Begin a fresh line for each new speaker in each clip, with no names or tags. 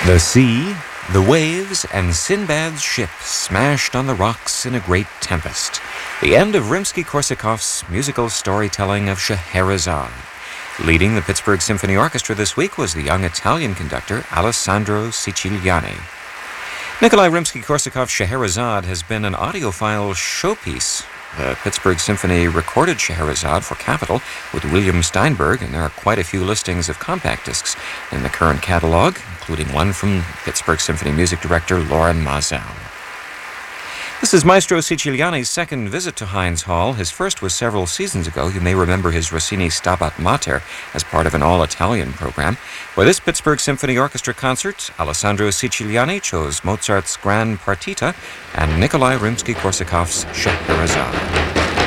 The sea, the waves, and Sinbad's ship smashed on the rocks in a great tempest. The end of Rimsky-Korsakov's musical storytelling of Scheherazade. Leading the Pittsburgh Symphony Orchestra this week was the young Italian conductor Alessandro Siciliani. Nikolai Rimsky-Korsakov's Scheherazade has been an audiophile showpiece. The Pittsburgh Symphony recorded Scheherazade for Capitol with William Steinberg, and there are quite a few listings of compact discs in the current catalog, including one from Pittsburgh Symphony music director Loren Maazel. This is Maestro Siciliani's second visit to Heinz Hall. His first was several seasons ago. You may remember his Rossini Stabat Mater as part of an all-Italian program. For this Pittsburgh Symphony Orchestra concert, Alessandro Siciliani chose Mozart's Grand Partita and Nikolai Rimsky-Korsakov's Scheherazade.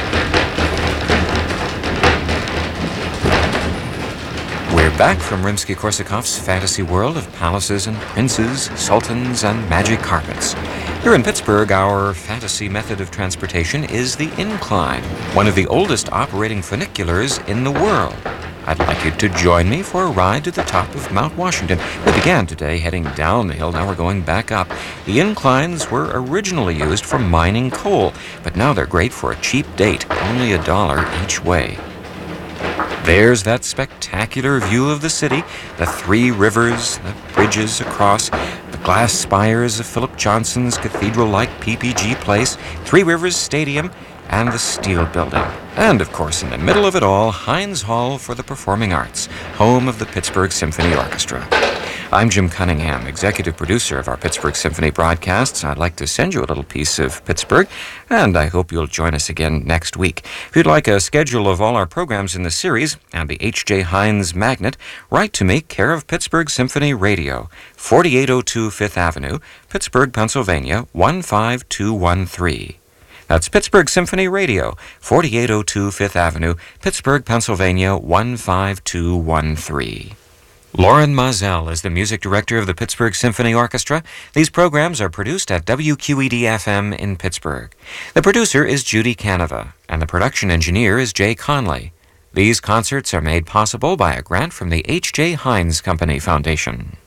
We're back from Rimsky-Korsakov's fantasy world of palaces and princes, sultans, and magic carpets. Here in Pittsburgh, our fantasy method of transportation is the incline, one of the oldest operating funiculars in the world. I'd like you to join me for a ride to the top of Mount Washington. We began today heading down the hill, now we're going back up. The inclines were originally used for mining coal, but now they're great for a cheap date, only $1 each way. There's that spectacular view of the city, the three rivers, the bridges across, the glass spires of Philip Johnson's cathedral-like PPG Place, Three Rivers Stadium, and the Steel Building. And, of course, in the middle of it all, Heinz Hall for the Performing Arts, home of the Pittsburgh Symphony Orchestra. I'm Jim Cunningham, executive producer of our Pittsburgh Symphony broadcasts. I'd like to send you a little piece of Pittsburgh, and I hope you'll join us again next week. If you'd like a schedule of all our programs in the series and the H.J. Heinz Magnet, write to me, care of Pittsburgh Symphony Radio, 4802 Fifth Avenue, Pittsburgh, Pennsylvania, 15213. That's Pittsburgh Symphony Radio, 4802 Fifth Avenue, Pittsburgh, Pennsylvania, 15213. Loren Maazel is the music director of the Pittsburgh Symphony Orchestra. These programs are produced at WQED-FM in Pittsburgh. The producer is Judy Canova, and the production engineer is Jay Conley. These concerts are made possible by a grant from the H.J. Heinz Company Foundation.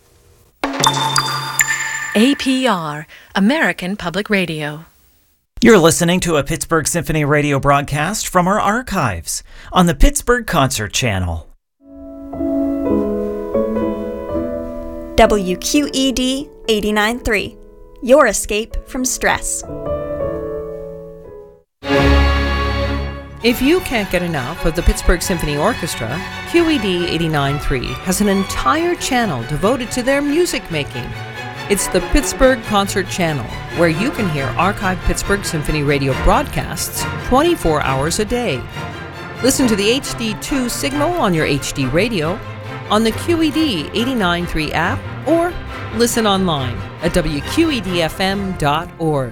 APR, American Public Radio.
You're listening to a Pittsburgh Symphony Radio broadcast from our archives on the Pittsburgh Concert Channel.
WQED 89.3, your escape from stress.
If you can't get enough of the Pittsburgh Symphony Orchestra, QED 89.3 has an entire channel devoted to their music making. It's the Pittsburgh Concert Channel, where you can hear archived Pittsburgh Symphony Radio broadcasts 24 hours a day. Listen to the HD2 signal on your HD radio, on the QED 89.3 app, or listen online at WQEDFM.org.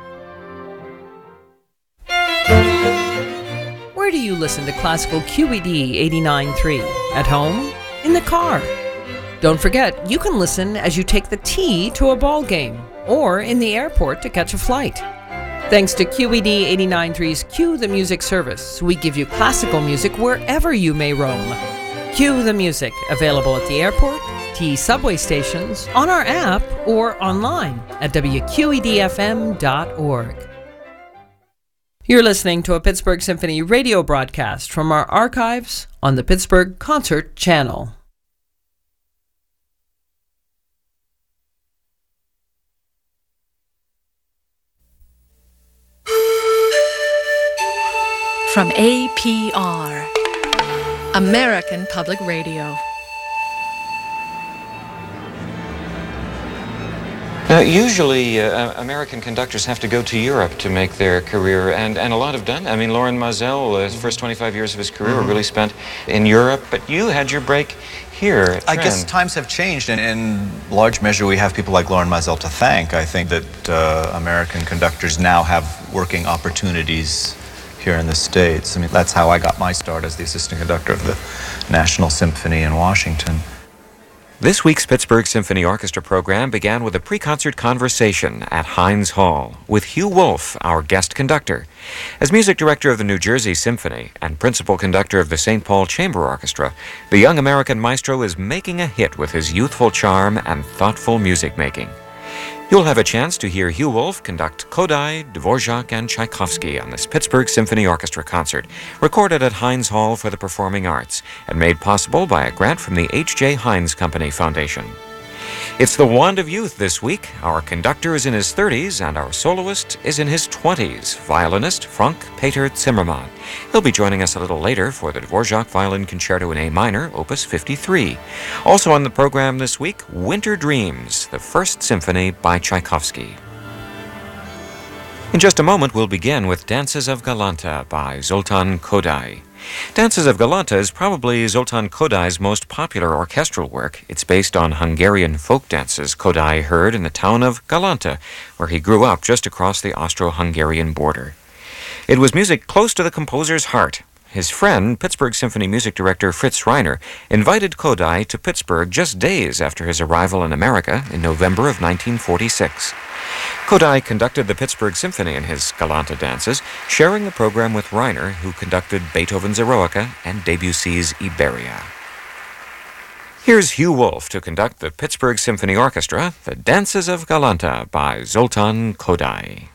Where do you listen to classical QED 89.3? At home? In the car? Don't forget, you can listen as you take the T to a ball game, or in the airport to catch a flight. Thanks to QED 89.3's Cue the Music service, we give you classical music wherever you may roam. Cue the Music, available at the airport, T subway stations, on our app, or online at WQEDFM.org. You're listening to a Pittsburgh Symphony radio broadcast from our archives on the Pittsburgh Concert Channel.
From APR, American Public Radio.
Now, usually, American conductors have to go to Europe to make their career, and a lot have done. I mean, Loren Maazel, his first 25 years of his career were really spent in Europe, but you had your break here.
I guess times have changed, and in large measure, we have people like Loren Maazel to thank. I think that American conductors now have working opportunities here in the States. I mean, that's how I got my start as the assistant conductor of the National Symphony in Washington.
This week's Pittsburgh Symphony Orchestra program began with a pre-concert conversation at Heinz Hall with Hugh Wolf, our guest conductor. As music director of the New Jersey Symphony and principal conductor of the St. Paul Chamber Orchestra, the young American maestro is making a hit with his youthful charm and thoughtful music making. You'll have a chance to hear Hugh Wolf conduct Kodály, Dvorak, and Tchaikovsky on this Pittsburgh Symphony Orchestra concert, recorded at Heinz Hall for the Performing Arts, and made possible by a grant from the H.J. Heinz Company Foundation. It's the Wand of Youth this week. Our conductor is in his 30s, and our soloist is in his 20s, violinist Frank Peter Zimmermann. He'll be joining us a little later for the Dvorak Violin Concerto in A minor, Opus 53. Also on the program this week, Winter Dreams, the First Symphony by Tchaikovsky. In just a moment, we'll begin with Dances of Galanta by Zoltán Kodály. Dances of Galanta is probably Zoltán Kodály's most popular orchestral work. It's based on Hungarian folk dances Kodály heard in the town of Galanta, where he grew up just across the Austro-Hungarian border. It was music close to the composer's heart. His friend, Pittsburgh Symphony music director Fritz Reiner, invited Kodály to Pittsburgh just days after his arrival in America in November of 1946. Kodály conducted the Pittsburgh Symphony in his Galanta dances, sharing the program with Reiner, who conducted Beethoven's Eroica and Debussy's Iberia. Here's Hugh Wolf to conduct the Pittsburgh Symphony Orchestra, the Dances of Galanta by Zoltán Kodály.